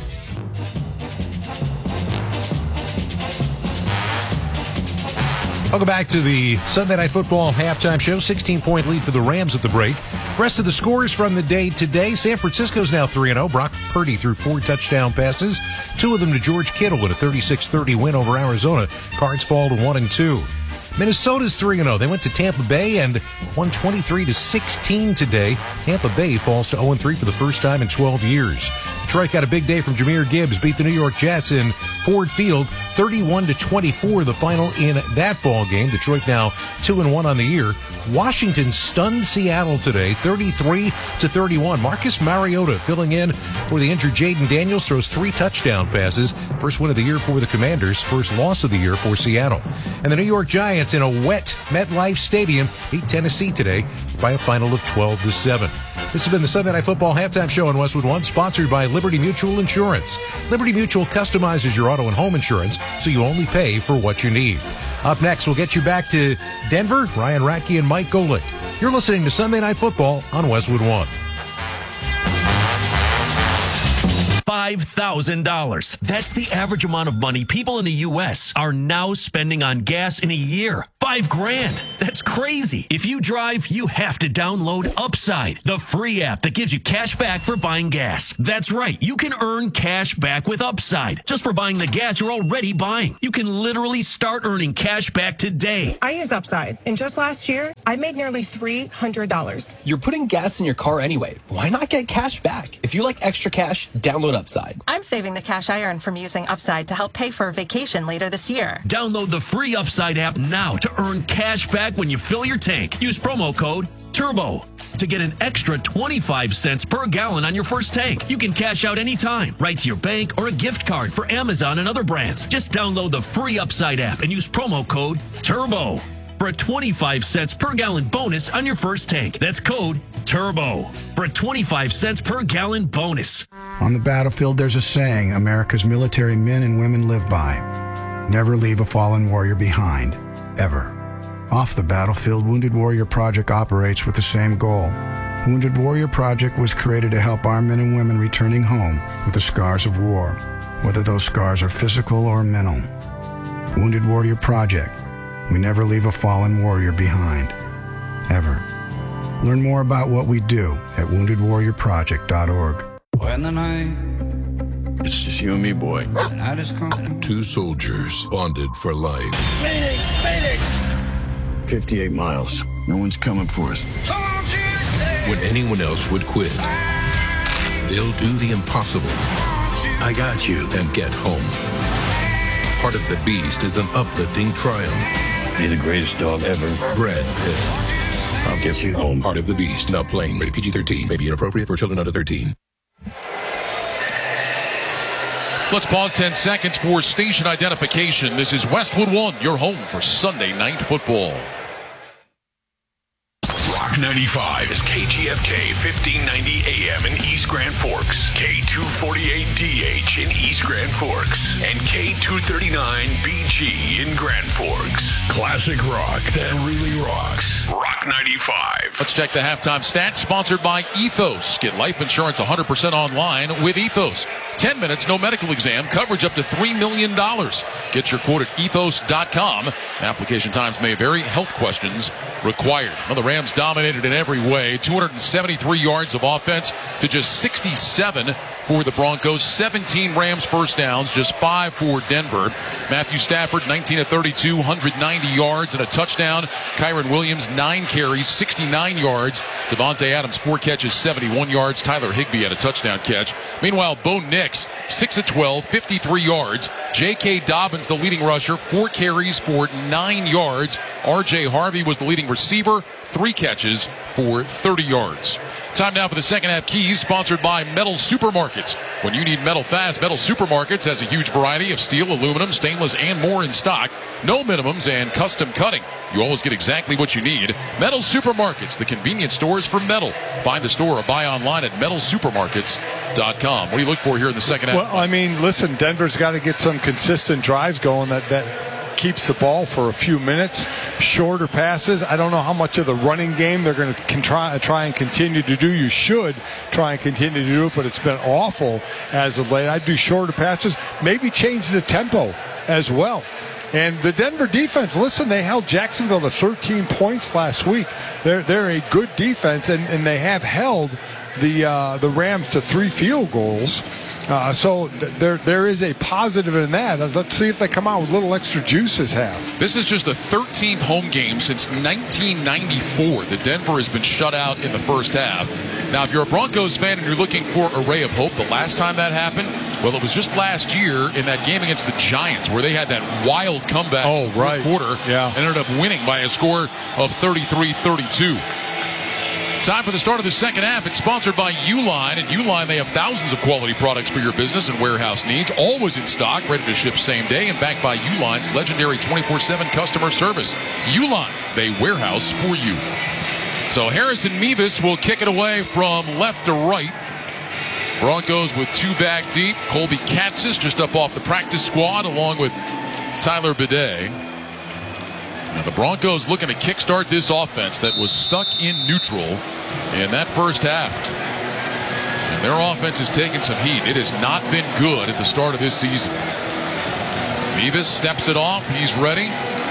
Welcome back to the Sunday Night Football halftime show. 16-point lead for the Rams at the break. Rest of the scores from the day today. San Francisco's now 3-0. Brock Purdy threw 4 touchdown passes, 2 of them to George Kittle in a 36-30 win over Arizona. Cards fall to 1-2. Minnesota's 3-0. They went to Tampa Bay and won 23-16 today. Tampa Bay falls to 0-3 for the first time in 12 years. Detroit got a big day from Jahmyr Gibbs, beat the New York Jets in Ford Field, 31-24 the final in that ball game. Detroit now 2-1 on the year. Washington stunned Seattle today, 33-31. Marcus Mariota filling in for the injured Jaden Daniels, throws 3 touchdown passes. First win of the year for the Commanders, first loss of the year for Seattle. And the New York Giants in a wet MetLife Stadium beat Tennessee today by a final of 12-7. This has been the Sunday Night Football halftime show on Westwood One, sponsored by Liberty Mutual Insurance. Liberty Mutual customizes your auto and home insurance so you only pay for what you need. Up next, we'll get you back to Denver. Ryan Ratke and Mike Golick. You're listening to Sunday Night Football on Westwood One. $5,000. That's the average amount of money people in the U.S. are now spending on gas in a year. $5,000. That's crazy. If you drive, you have to download Upside, the free app that gives you cash back for buying gas. That's right. You can earn cash back with Upside just for buying the gas you're already buying. You can literally start earning cash back today. I use Upside, and just last year, I made nearly $300. You're putting gas in your car anyway. Why not get cash back? If you like extra cash, download Upside. I'm saving the cash I earn from using Upside to help pay for a vacation later this year. Download the free Upside app now to earn cash back when you fill your tank. Use promo code TURBO to get an extra 25 cents per gallon on your first tank. You can cash out anytime, right to your bank or a gift card for Amazon and other brands. Just download the free Upside app and use promo code TURBO for a 25 cents per gallon bonus on your first tank. That's code TURBO for a 25 cents per gallon bonus. On the battlefield, there's a saying America's military men and women live by. Never leave a fallen warrior behind, ever. Off the battlefield, Wounded Warrior Project operates with the same goal. Wounded Warrior Project was created to help our men and women returning home with the scars of war, whether those scars are physical or mental. Wounded Warrior Project. We never leave a fallen warrior behind, ever. Learn more about what we do at woundedwarriorproject.org. When the night, it's just you and me, boy. The night is coming. Two soldiers bonded for life. Mayday! Mayday! 58 miles. No one's coming for us. When anyone else would quit, they'll do the impossible. I got you. And get home. Heart of the Beast is an uplifting triumph. Be the greatest dog ever. Brad Pitt. I'll get you home. Heart of the Beast. Now playing. Rated PG-13. May be inappropriate for children under 13. Let's pause 10 seconds for station identification. This is Westwood One, your home for Sunday Night Football. Rock 95 is KGFK 1590 AM in East Grand Forks, K248DH in East Grand Forks, and K239BG in Grand Forks. Classic rock that really rocks. Rock 95. Let's check the halftime stats, sponsored by Ethos. Get life insurance 100% online with Ethos. 10 minutes, no medical exam, coverage up to $3 million. Get your quote at ethos.com. Application times may vary. Health questions required. Well, the Rams dominated in every way. 273 yards of offense to just 67 for the Broncos. 17 Rams first downs, just 5 for Denver. Matthew Stafford, 19 of 32, 190 yards and a touchdown. Kyron Williams, 9 carries, 69 yards. Devontae Adams, 4 catches, 71 yards. Tyler Higbee had a touchdown catch. Meanwhile, Bo Nix, 6 of 12, 53 yards. J.K. Dobbins, the leading rusher, 4 carries for 9 yards. R.J. Harvey was the leading receiver, 3 catches for 30 yards. Time now for the second half keys, sponsored by Metal Supermarkets. When you need metal fast, Metal Supermarkets has a huge variety of steel, aluminum, stainless, and more in stock. No minimums and custom cutting. You always get exactly what you need. Metal Supermarkets, the convenience stores for metal. Find the store or buy online at metalsupermarkets.com. What do you look for here in the second half? Well, I mean, listen, Denver's got to get some consistent drives going that keeps the ball for a few minutes. Shorter passes. I don't know how much of the running game they're going to try and continue to do. You should try and continue to do it, but it's been awful as of late. I'd do shorter passes. Maybe change the tempo as well. And the Denver defense, listen, they held Jacksonville to 13 points last week. They're a good defense, and they have held the Rams to 3 field goals. So there is a positive in that. Let's see if they come out with a little extra juice this half. This is just the 13th home game since 1994 that Denver has been shut out in the first half. Now, if you're a Broncos fan and you're looking for a ray of hope, the last time that happened, well, it was just last year in that game against the Giants where they had that wild comeback in the fourth quarter and ended up winning by a score of 33-32. Time for the start of the second half. It's sponsored by Uline. At Uline, they have thousands of quality products for your business and warehouse needs, always in stock, ready to ship same day, and backed by Uline's legendary 24/7 customer service. Uline, they warehouse for you. So Harrison Mevis will kick it away from left to right. Broncos with 2 back deep. Colby Katzis just up off the practice squad, along with Tyler Bidet. Now the Broncos looking to kickstart this offense that was stuck in neutral in that first half. And their offense has taken some heat. It has not been good at the start of this season. Mevis steps it off. He's ready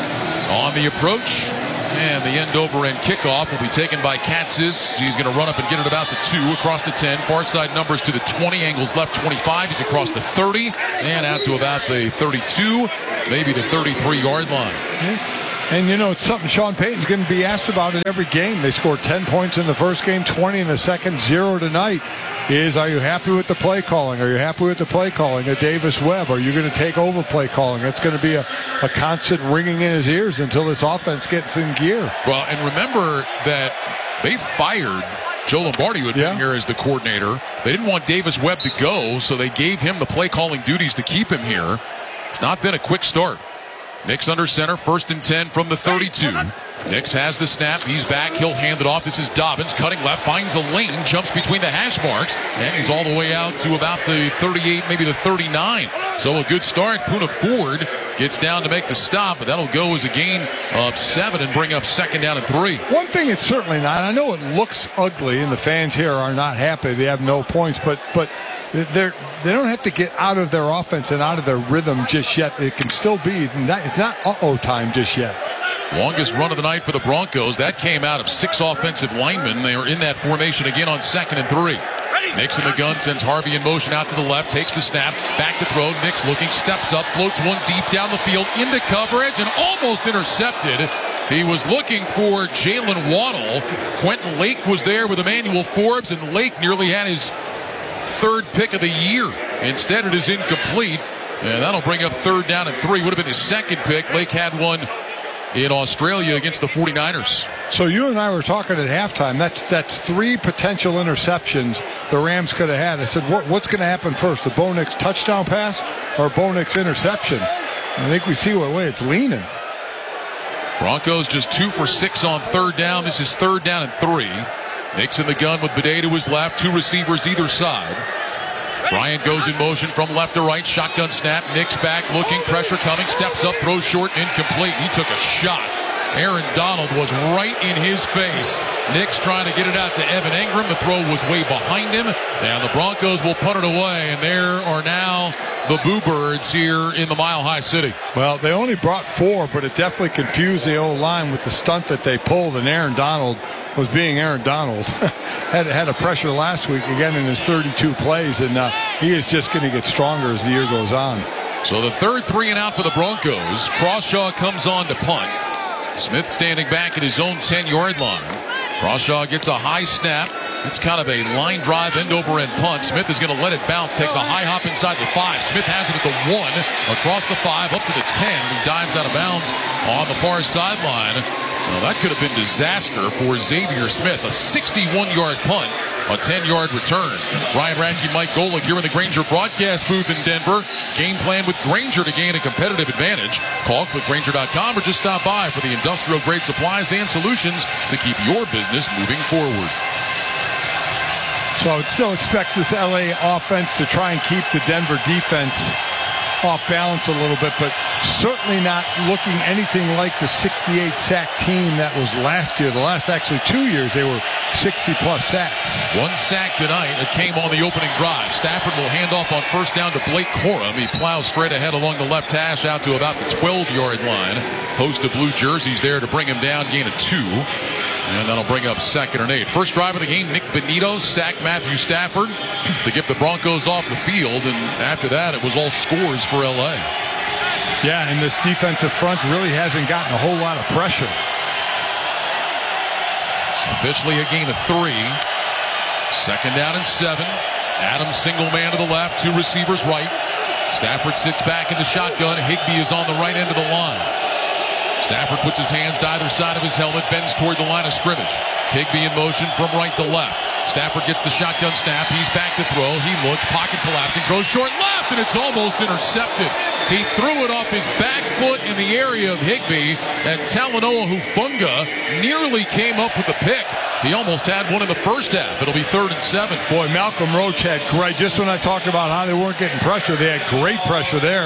on the approach. And the end-over-end kickoff will be taken by Katzis. He's going to run up and get it about the 2, across the 10. Far side numbers to the 20, angles left 25. He's across the 30 and out to about the 32, maybe the 33-yard line. And, you know, it's something Sean Payton's going to be asked about in every game. They scored 10 points in the first game, 20 in the second, 0 tonight. Are you happy with the play calling? Are you happy with the play calling of Davis Webb? Are you going to take over play calling? It's going to be a constant ringing in his ears until this offense gets in gear. Well, and remember that they fired Joe Lombardi, who had been here as the coordinator. They didn't want Davis Webb to go, so they gave him the play calling duties to keep him here. It's not been a quick start. Nix under center, 1st and 10 from the 32. Nix has the snap. He's back. He'll hand it off. This is Dobbins cutting left, finds a lane, jumps between the hash marks, and he's all the way out to about the 38, maybe the 39. So a good start. Poona Ford gets down to make the stop, but that'll go as a gain of 7 and bring up 2nd down and 3. One thing it's certainly not, I know it looks ugly, and the fans here are not happy. They have no points, but they don't have to get out of their offense and out of their rhythm just yet. It can still be. It's not uh-oh time just yet. Longest run of the night for the Broncos. That came out of 6 offensive linemen. They are in that formation again on 2nd and 3. Nix in the gun, sends Harvey in motion out to the left, takes the snap, back to throw. Nix looking, steps up, floats one deep down the field into coverage and almost intercepted. He was looking for Jalen Waddle. Quentin Lake was there with Emmanuel Forbes, and Lake nearly had his 3rd pick of the year. Instead, it is incomplete, and that'll bring up 3rd down and 3. Would have been his 2nd pick. Lake had one in Australia against the 49ers. So you and I were talking at halftime. That's 3 potential interceptions the Rams could have had. I said, what's going to happen first, the Bo Nix touchdown pass or Bo Nix interception? I think we see what way it's leaning. Broncos just 2 for 6 on 3rd down. This is 3rd down and 3. Nix in the gun with Bidet to his left, 2 receivers either side. Bryant goes in motion from left to right, shotgun snap. Nix back looking, pressure coming, steps up, throws short and incomplete. He took a shot. Aaron Donald was right in his face. Nix trying to get it out to Evan Engram. The throw was way behind him, and the Broncos will punt it away. And there are now the Boo Birds here in the Mile High City. Well, they only brought 4, but it definitely confused the O-line with the stunt that they pulled, and Aaron Donald was being Aaron Donald. had a pressure last week again in his 32 plays, and he is just going to get stronger as the year goes on. So the 3rd 3 and out for the Broncos. Crawshaw comes on to punt. Smith standing back at his own 10-yard line. Crawshaw gets a high snap. It's kind of a line drive, end-over-end punt. Smith is going to let it bounce, takes a high hop inside the 5. Smith has it at the 1, across the 5, up to the 10. He dives out of bounds on the far sideline. Well, that could have been disaster for Xavier Smith. A 61-yard punt, a 10-yard return. Ryan Radke, Mike Golick here in the Grainger broadcast booth in Denver. Game plan with Grainger to gain a competitive advantage. Call clickgrainger.com or just stop by for the industrial-grade supplies and solutions to keep your business moving forward. So I would still expect this LA offense to try and keep the Denver defense off balance a little bit, but certainly not looking anything like the 68-sack team that was last year. The last actually 2 years, they were 60-plus sacks. 1 sack tonight. It came on the opening drive. Stafford will hand off on 1st down to Blake Corum. He plows straight ahead along the left hash out to about the 12-yard line. Host of blue jerseys there to bring him down, gain of 2. And that'll bring up 2nd and 8. First drive of the game, Nick Benito sacked Matthew Stafford to get the Broncos off the field. And after that, it was all scores for L.A. Yeah, and this defensive front really hasn't gotten a whole lot of pressure. Officially a gain of 3. 2nd down and 7. Adams single man to the left, 2 receivers right. Stafford sits back in the shotgun. Higbee is on the right end of the line. Stafford puts his hands to either side of his helmet, bends toward the line of scrimmage. Higbee in motion from right to left. Stafford gets the shotgun snap. He's back to throw. He looks, pocket collapsing, throws short left, and it's almost intercepted. He threw it off his back foot in the area of Higbee, and Talanoa Hufanga nearly came up with the pick. He almost had one in the first half. It'll be 3rd and 7. Boy, Malcolm Roach had great, just when I talked about how they weren't getting pressure, they had great pressure there.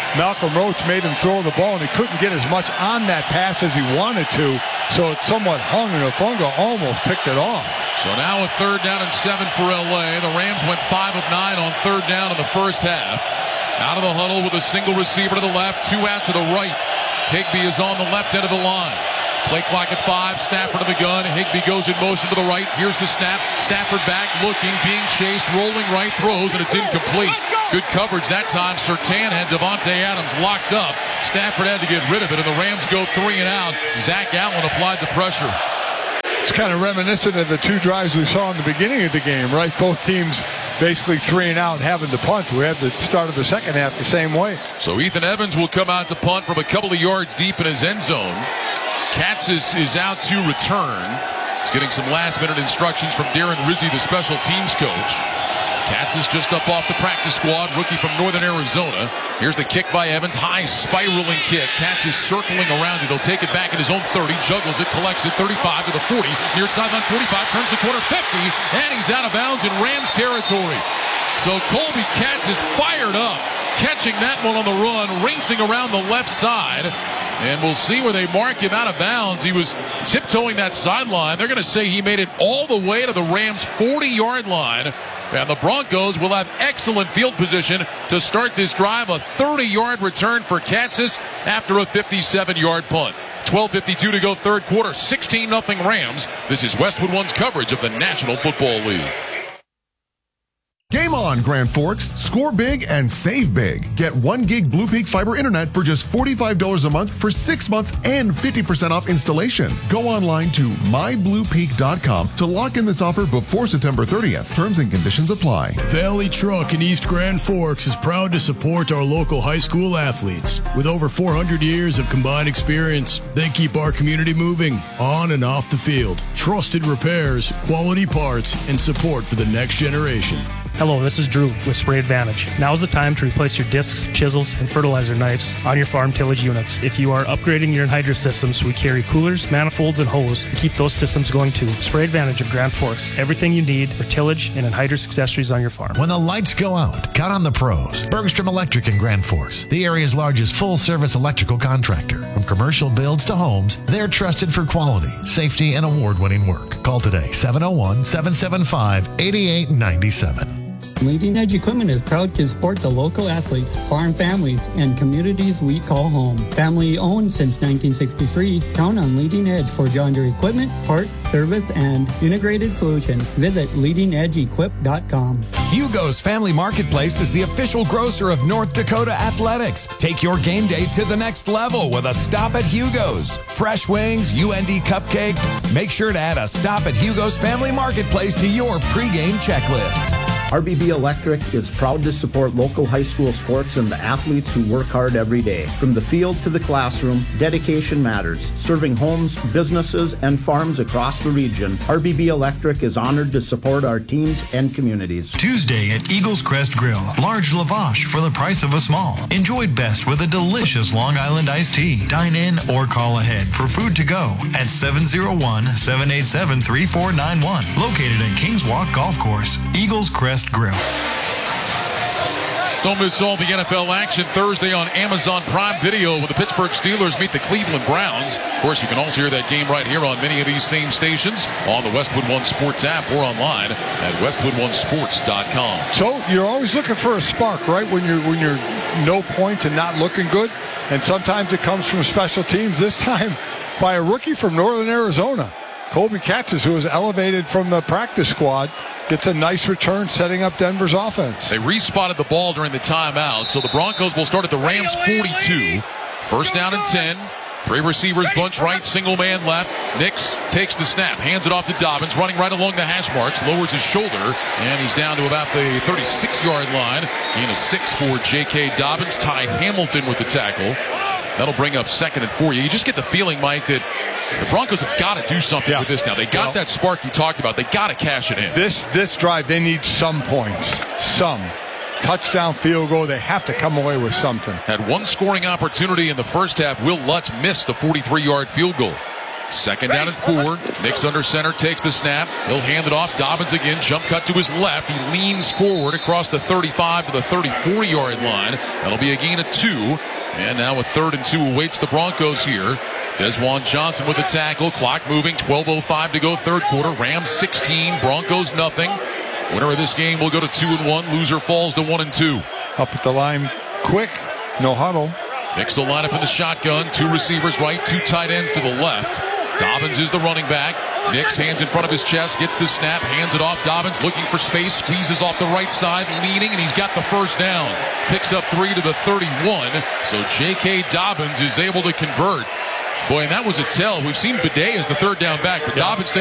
Malcolm Roach made him throw the ball, and he couldn't get as much on that pass as he wanted to, so it somewhat hung, and Hufanga almost picked it off. So now a 3rd down and 7 for LA. The Rams went 5 of 9 on 3rd down in the first half. Out of the huddle with a single receiver to the left, 2 out to the right. Higbee is on the left end of the line. Play clock at 5, Stafford in the gun. Higbee goes in motion to the right. Here's the snap. Stafford back, looking, being chased, rolling right, throws, and it's incomplete. Good coverage that time. Surtain had Devontae Adams locked up. Stafford had to get rid of it, and the Rams go 3 and out. Zach Allen applied the pressure. It's kind of reminiscent of the 2 drives we saw in the beginning of the game, right? Both teams basically 3 and out, having to punt. We had the start of the second half the same way. So Ethan Evans will come out to punt from a couple of yards deep in his end zone. Katz is out to return. He's getting some last-minute instructions from Darren Rizzi, the special teams coach. Katz is just up off the practice squad, rookie from Northern Arizona. Here's the kick by Evans, high spiraling kick. Katz is circling around it. He'll take it back in his own 30, juggles it, collects it, 35 to the 40. Near sideline 45, turns the corner 50, and he's out of bounds in Rams territory. So Colby Katz is fired up, catching that one on the run, racing around the left side. And we'll see where they mark him out of bounds. He was tiptoeing that sideline. They're going to say he made it all the way to the Rams' 40-yard line. And the Broncos will have excellent field position to start this drive. A 30-yard return for Kansas after a 57-yard punt. 12:52 to go third quarter. 16-0 Rams. This is Westwood One's coverage of the National Football League. Game on, Grand Forks. Score big and save big. Get 1 gig Blue Peak fiber internet for just $45 a month for 6 months and 50% off installation. Go online to mybluepeak.com to lock in this offer before September 30th. Terms and conditions apply. Valley Truck in East Grand Forks is proud to support our local high school athletes. With over 400 years of combined experience, they keep our community moving on and off the field. Trusted repairs, quality parts, and support for the next generation. Hello, this is Drew with Spray Advantage. Now is the time to replace your discs, chisels, and fertilizer knives on your farm tillage units. If you are upgrading your anhydrous systems, we carry coolers, manifolds, and hose to keep those systems going too. Spray Advantage of Grand Forks. Everything you need for tillage and anhydrous accessories on your farm. When the lights go out, count on the pros. Bergstrom Electric in Grand Forks, the area's largest full-service electrical contractor. From commercial builds to homes, they're trusted for quality, safety, and award-winning work. Call today, 701-775-8897. Leading Edge Equipment is proud to support the local athletes, farm families, and communities we call home. Family owned since 1963, count on Leading Edge for John Deere equipment, parts, service, and integrated solutions. Visit leadingedgeequip.com. Hugo's Family Marketplace is the official grocer of North Dakota Athletics. Take your game day to the next level with a stop at Hugo's. Fresh wings, UND cupcakes. Make sure to add a stop at Hugo's Family Marketplace to your pregame checklist. RBB Electric is proud to support local high school sports and the athletes who work hard every day. From the field to the classroom, dedication matters. Serving homes, businesses, and farms across the region, RBB Electric is honored to support our teams and communities. Tuesday at Eagles Crest Grill. Large lavash for the price of a small. Enjoyed best with a delicious Long Island iced tea. Dine in or call ahead for food to go at 701-787-3491. Located at Kings Walk Golf Course. Eagles Crest Grill. Don't miss all the NFL action Thursday on Amazon Prime Video when the Pittsburgh Steelers meet the Cleveland Browns. Of course, you can also hear that game right here on many of these same stations on the Westwood One Sports app or online at westwoodonesports.com. So you're always looking for a spark, right? When you're no points and not looking good, and sometimes it comes from special teams. This time by a rookie from Northern Arizona, Colby Katz, who was elevated from the practice squad. Gets a nice return, setting up Denver's offense. They respotted the ball during the timeout, so the Broncos will start at the Rams' 42. First down and 10. 3 receivers, bunch right, single man left. Nix takes the snap, hands it off to Dobbins, running right along the hash marks, lowers his shoulder, and he's down to about the 36-yard line. And a 6 for J.K. Dobbins. Ty Hamilton with the tackle. That'll bring up 2nd and 4. You just get the feeling, Mike, that the Broncos have got to do something with this now. They got that spark you talked about. They got to cash it in. This drive, they need some points. Some. Touchdown, field goal. They have to come away with something. Had one scoring opportunity in the first half. Will Lutz missed the 43-yard field goal. Second down and 4. Nix under center, takes the snap. He'll hand it off. Dobbins again. Jump cut to his left. He leans forward across the 35 to the 34-yard line. That'll be a gain of 2. And now a 3rd and 2 awaits the Broncos here. Desjuan Johnson with the tackle. Clock moving. 12:05 to go third quarter. Rams 16. Broncos nothing. Winner of this game will go to 2-1. Loser falls to 1-2. Up at the line quick. No huddle. Nix will line up in the shotgun. 2 receivers right. 2 tight ends to the left. Dobbins is the running back. Nix hands in front of his chest, gets the snap, hands it off. Dobbins looking for space, squeezes off the right side, leaning, and he's got the first down. Picks up 3 to the 31. So J.K. Dobbins is able to convert. Boy, and that was a tell. We've seen Bidet as the third down back, but Dobbins